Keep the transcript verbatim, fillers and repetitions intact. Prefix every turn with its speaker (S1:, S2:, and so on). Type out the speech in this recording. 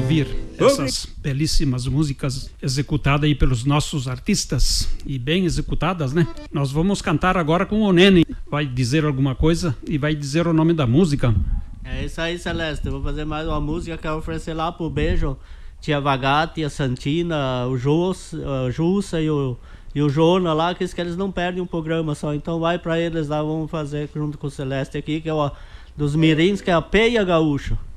S1: ouvir essas belíssimas músicas executadas aí pelos nossos artistas e bem executadas, né? Nós vamos cantar agora com o Nene. Vai dizer alguma coisa e vai dizer o nome da música.
S2: É isso aí, Celeste. Eu vou fazer mais uma música que eu oferecer lá pro beijo. Tia Vagá, tia Santina, o Jus, a Jussa e o, e o Jona lá, que eles não perdem um programa só. Então vai pra eles lá, vamos fazer junto com o Celeste aqui, que é o dos mirins, que é a Peia Gaúcho.